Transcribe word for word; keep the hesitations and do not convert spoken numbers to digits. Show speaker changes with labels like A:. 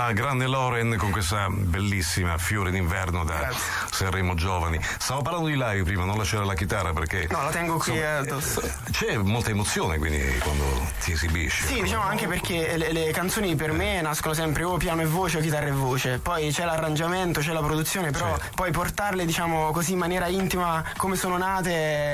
A: la grande Loren con questa bellissima Fiore d'inverno da Grazie. Sanremo Giovani. Stavo parlando di live prima, non lasciare la chitarra perché
B: no, la tengo qui
A: insomma,
B: addosso.
A: C'è molta emozione quindi quando ti esibisci.
B: Sì, diciamo anche perché le, le canzoni per me nascono sempre o piano e voce o chitarra e voce, poi c'è l'arrangiamento, c'è la produzione, però certo. Poi portarle diciamo così in maniera intima come sono nate